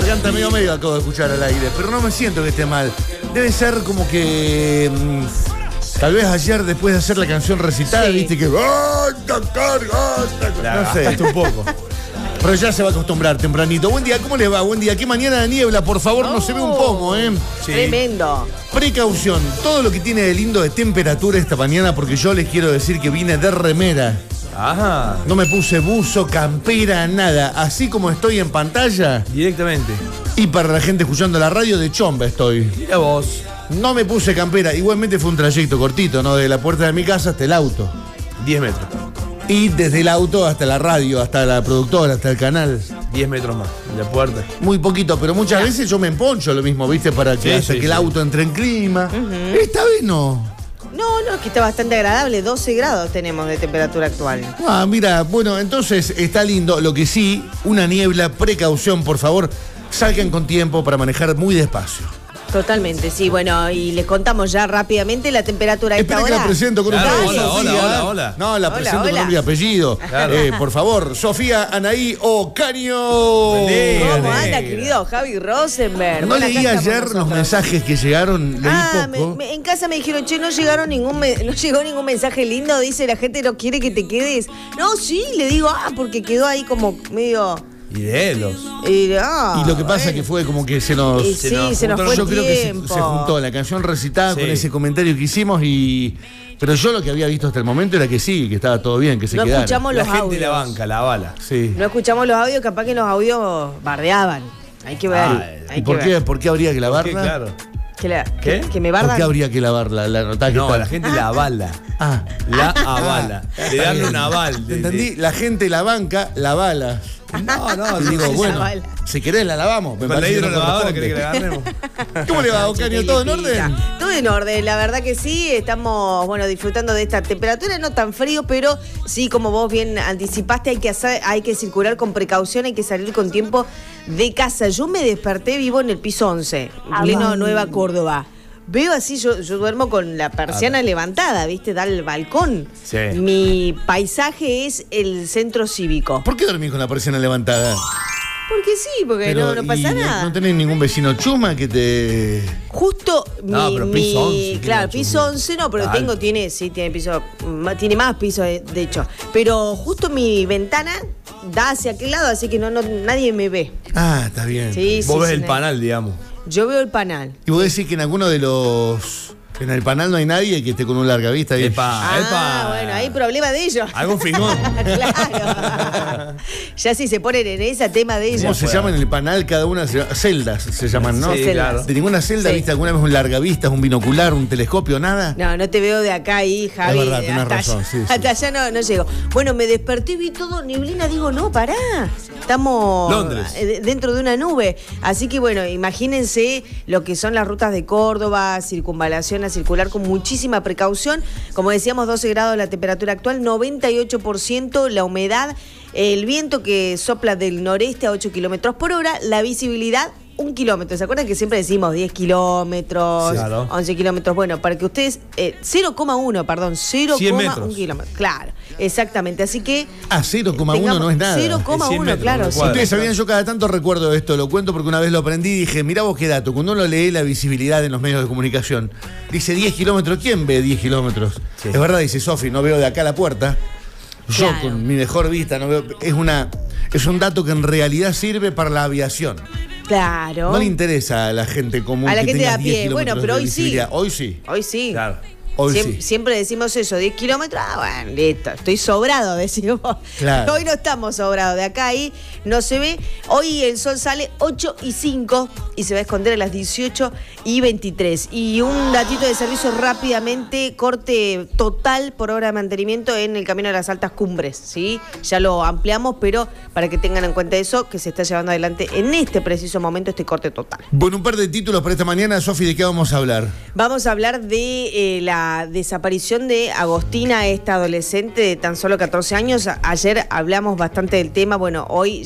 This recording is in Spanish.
garganta medio acabo de escuchar al aire, pero no me siento que esté mal. Debe ser como que tal vez ayer después de hacer la canción recitada, Sí. viste que no sé, un poco. pero ya se va a acostumbrar tempranito. Buen día, ¿cómo les va? Buen día. ¿Qué mañana de niebla? Por favor, no se ve un pomo, ¿eh? Sí. Tremendo. Precaución, todo lo que tiene de lindo de temperatura esta mañana, porque yo les quiero decir que vine de remera. Ajá. No me puse buzo, campera, nada. Así como estoy en pantalla, Directamente. y para la gente escuchando la radio, de chomba estoy. Mira vos. No me puse campera. Igualmente fue un trayecto cortito, ¿no? De la puerta de mi casa hasta el auto. 10 metros. Y desde el auto hasta la radio, hasta la productora, hasta el canal. 10 metros más. De la puerta. Muy poquito, pero muchas veces yo me emponcho lo mismo, ¿viste? Para que Sí, hasta sí, que el sí. auto entre en clima. Esta vez no. No, es que está bastante agradable. 12 grados tenemos de temperatura actual. Ah, mira, bueno, entonces está lindo. Lo que sí, una niebla, precaución, por favor. Salgan con tiempo para manejar muy despacio. Totalmente, sí. Bueno, y les contamos ya rápidamente la temperatura a esta Espera que hora. la presento con Claro, ustedes, hola, Sofía. hola. No, la Hola, presento hola. con nombre y apellido. Claro. Por favor, Sofía Anaí Ocaño. Buen día. ¿Cómo anda, Negra. querido Javi Rosenberg? No Bueno, acá leí estamos ayer los nosotros. mensajes que llegaron, leí poco. En casa me dijeron, che, no llegó ningún mensaje lindo, dice la gente no quiere que te quedes. No, sí, le digo, porque quedó ahí como medio... Y de Elos. Y lo que pasa que fue como que se nos... Y sí, se nos fue Yo el creo que tiempo. se juntó la canción recitada Sí. con ese comentario que hicimos pero yo lo que había visto hasta el momento era que sí, que estaba todo bien, que se No quedara. escuchamos La los gente audios. la banca, la bala. Sí. No escuchamos los audios, capaz que los audios bardeaban. Hay que ver. hay ¿Y que por ver. qué habría que ¿Qué? lavarla? Claro. Que me ¿Por bardan. qué habría que lavarla? La notá que No, está- la gente la avala. Ah, La avala. De darle un aval. ¿te entendí? La gente la banca, la bala. No, Y digo, la bueno, bala. si querés la lavamos. Me Con la parece que no hidrolavadora corresponde. querés que la agarremos. ¿Cómo le va, Ocaño? ¿Todo en orden? Todo en orden, la verdad que sí, estamos, disfrutando de esta temperatura, no tan frío, pero sí, como vos bien anticipaste, hay que circular con precaución, hay que salir con tiempo de casa. Yo me desperté vivo en el piso 11, en pleno Nueva Córdoba. Veo así, yo duermo con la persiana levantada, ¿viste? Da al balcón. Sí. Mi paisaje es el centro cívico. ¿Por qué dormís con la persiana levantada? Porque sí, porque Pero, no pasa ¿y nada. ¿No tenés ningún vecino chuma que te...? Justo No, pero piso 11, claro, tiene piso mucho. 11 no, pero Alto. tiene piso, tiene más piso de hecho. Pero justo mi ventana da hacia aquel lado, así que no nadie me ve. Ah, está bien. Sí, Vos ves sí, el panal, digamos. Yo veo el panal. Y vos decís que en alguno de los... En el panal no hay nadie que esté con un larga vista. ahí. Bueno, hay problema de ellos. Algún fingón. Claro. Ya si se ponen en ese tema de ¿Cómo ellos. se llaman en el panal? Cada una celdas se llaman, ¿no? Sí, Celdas. claro. ¿De ninguna celda Sí. viste alguna vez un larga vista, un binocular, un telescopio, nada? No te veo de acá ahí, Javi. Es verdad, tenés hasta razón, allá, sí, sí. hasta allá no llego. Bueno, me desperté y vi todo neblina. Digo, no, pará. Estamos Londres. Dentro de una nube. Así que bueno, imagínense lo que son las rutas de Córdoba, circunvalación a circular con muchísima precaución. Como decíamos, 12 grados la temperatura actual, 98% la humedad, el viento que sopla del noreste a 8 kilómetros por hora, la visibilidad 1 kilómetro. ¿Se acuerdan que siempre decimos 10 kilómetros, Sí, claro. 11 kilómetros? Bueno, para que ustedes, 0,1, perdón, 100 metros. 0,1 kilómetro. Claro, exactamente. Así que... 0,1 no es nada. 0,1, 100 metros, claro. una sí. cuadra. Ustedes sabían, yo cada tanto recuerdo esto, lo cuento porque una vez lo aprendí y dije, mirá vos qué dato, cuando uno lee la visibilidad en los medios de comunicación, dice 10 kilómetros, ¿quién ve 10 kilómetros? Sí. Es verdad, dice Sofi, no veo de acá a la puerta. Yo Claro. con mi mejor vista no veo. Es un dato que en realidad sirve para la aviación. Claro. No le interesa a la gente común A la que gente de tengas a pie. 10 kilómetros Bueno, pero de hoy sí. visibilidad. Hoy sí. Hoy sí. Claro. Hoy sí. Siempre decimos eso, 10 kilómetros, bueno, listo, estoy sobrado, decimos. Claro. Hoy no estamos sobrados, de acá ahí no se ve. Hoy el sol sale 8:05 y se va a esconder a las 18:23. Y un datito de servicio rápidamente, corte total por hora de mantenimiento en el camino de las altas cumbres, ¿sí? Ya lo ampliamos, pero para que tengan en cuenta eso, que se está llevando adelante en este preciso momento este corte total. Bueno, un par de títulos para esta mañana. Sofi, ¿de qué vamos a hablar? Vamos a hablar de la desaparición de Agostina, esta adolescente de tan solo 14 años. Ayer hablamos bastante del tema, bueno, hoy